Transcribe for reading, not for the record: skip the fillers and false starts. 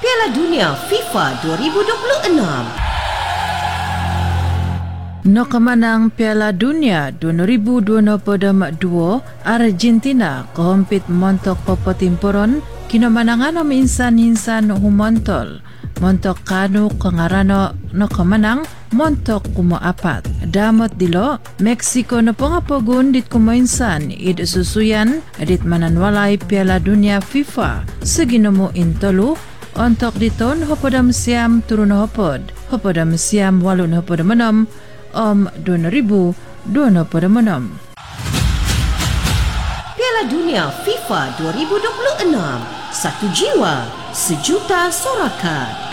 Piala Dunia FIFA 2026. Nakamanang Piala Dunia 2022, Argentina kahumpit montok popotimpuron kinamanangan minsan-minsan humontol. Montok kanu kangarano nakamanang montok kumaapat. Damot dilo, Mexico na pangapogun dit kumoinsan id susuyan adit mananwalay Piala Dunia FIFA sa ginamo intolo. Ontok diton hopadam siam turun hopod. Hopadam siam walun hopadam manam 2026. Piala Dunia FIFA 2026. Satu jiwa, sejuta sorakan.